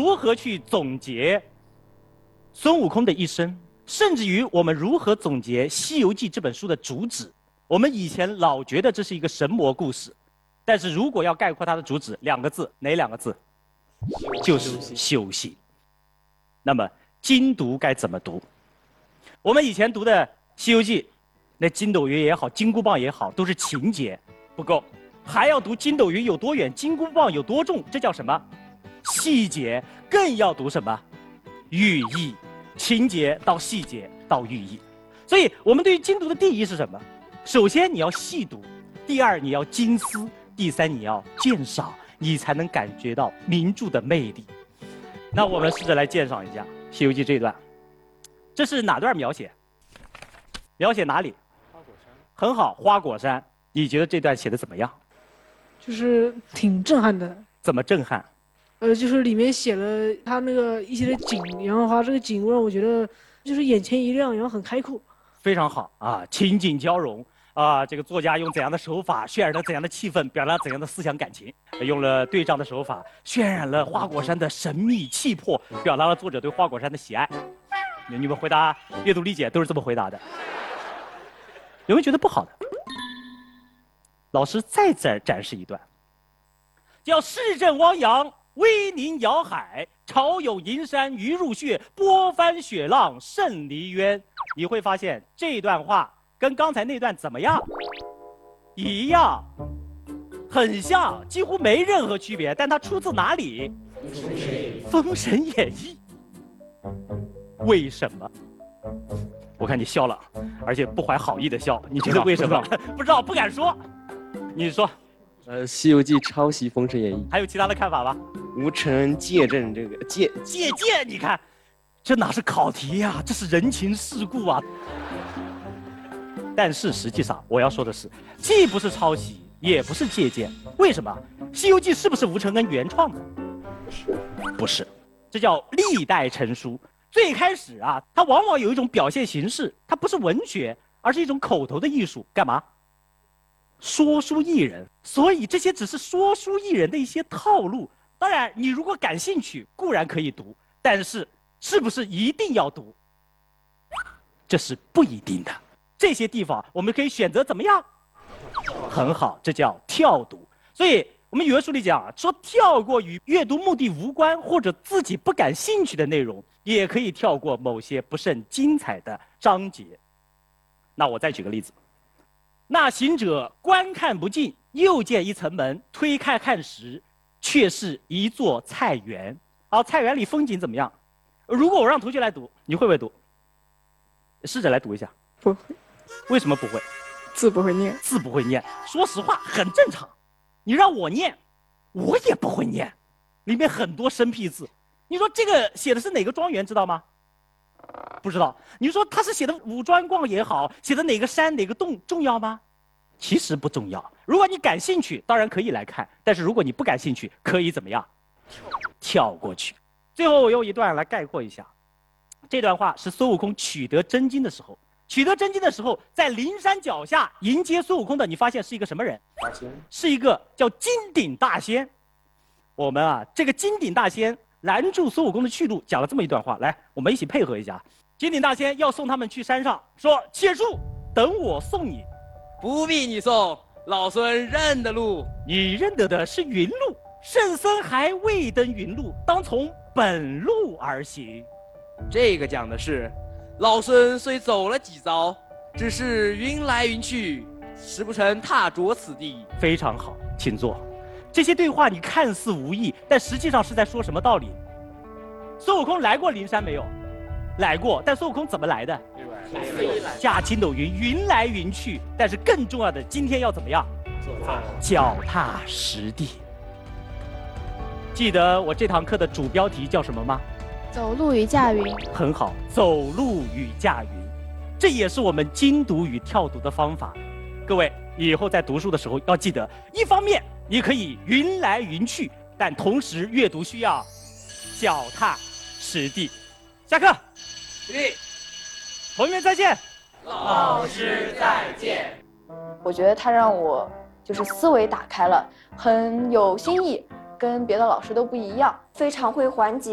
如何去总结孙悟空的一生，甚至于我们如何总结《西游记》这本书的主旨。我们以前老觉得这是一个神魔故事，但是如果要概括它的主旨，两个字，哪两个字？就是修行。那么精读该怎么读？我们以前读的《西游记》，那筋斗云也好，金箍棒也好，都是情节不够，还要读筋斗云有多远，金箍棒有多重，这叫什么？细节。更要读什么？寓意。情节到细节到寓意。所以我们对于精读的定义是什么？首先你要细读，第二你要精思，第三你要鉴赏，你才能感觉到名著的魅力。那我们试着来鉴赏一下《西游记》这一段，这是哪段描写？描写哪里？花果山。很好，花果山。你觉得这段写的怎么样？ 就是挺震撼的。 怎么震撼？ 就是里面写了他那个一些的景，然后他这个景让我觉得就是眼前一亮，然后很开阔。 非常好啊，情景交融啊，这个作家用怎样的手法渲染了怎样的气氛，表达了怎样的思想感情，用了对仗的手法渲染了花果山的神秘气魄，表达了作者对花果山的喜爱。你们回答阅读理解都是这么回答的，有没有觉得不好的？老师再展示一段，叫市镇汪洋，威宁遥海，潮涌银山鱼入穴，波翻雪浪胜离渊。你会发现这段话跟刚才那段怎么样？一样，很像，几乎没任何区别。但它出自哪里？《封神演义》。为什么？我看你笑了，而且不怀好意的笑。你觉得为什么？不知道，不敢说。你说。 《西游记》抄袭《封神演义》。 还有其他的看法吗？ 吴承借证这个借， 你看，这哪是考题呀，这是人情世故啊。但是实际上，我要说的是，既不是抄袭，也不是借鉴。为什么？《西游记》是不是吴承恩原创的？不是，这叫历代成书。最开始啊，它往往有一种表现形式，它不是文学，而是一种口头的艺术。干嘛？说书艺人。所以这些只是说书艺人的一些套路。当然，你如果感兴趣，固然可以读，但是是不是一定要读？这是不一定的。这些地方我们可以选择怎么样？很好，这叫跳读。所以我们语文书里讲说，跳过与阅读目的无关或者自己不感兴趣的内容，也可以跳过某些不甚精彩的章节。那我再举个例子，那行者观看不尽，又见一层门，推开看时，却是一座菜园。好，菜园里风景怎么样？如果我让同学来读，你会不会读？试着来读一下。 不会。 为什么不会？ 字不会念。 字不会念，说实话很正常。你让我念，我也不会念，里面很多生僻字。你说这个写的是哪个庄园，知道吗？不知道。你说他是写的五庄观也好，写的哪个山哪个洞重要吗？其实不重要。如果你感兴趣，当然可以来看；但是如果你不感兴趣，可以怎么样？跳过去。最后我用一段来概括一下，这段话是孙悟空取得真经的时候。取得真经的时候，在灵山脚下迎接孙悟空的，你发现是一个什么人？ 大仙。 是一个叫金顶大仙。我们啊，这个金顶大仙拦住孙悟空的去路，讲了这么一段话，来，我们一起配合一下。金顶大仙要送他们去山上，说：“且住，等我送你。” 不必你送，老孙认得路。 你认得的是云路，圣僧还未登云路，当从本路而行。 这个讲的是，老孙虽走了几遭，只是云来云去，实不曾踏着此地。 非常好，请坐。这些对话你看似无意，但实际上是在说什么道理？孙悟空来过灵山没有？来过，但孙悟空怎么来的？驾筋斗云，云来云去。但是更重要的，今天要怎么样？脚踏实地。记得我这堂课的主标题叫什么吗？ 走路与驾云。 很好，走路与驾云，这也是我们精读与跳读的方法。各位以后在读书的时候要记得，一方面你可以云来云去，但同时阅读需要脚踏实地。下课。同学们再见。 老师再见。 我觉得他让我就是思维打开了，很有新意，跟别的老师都不一样， 非常会缓解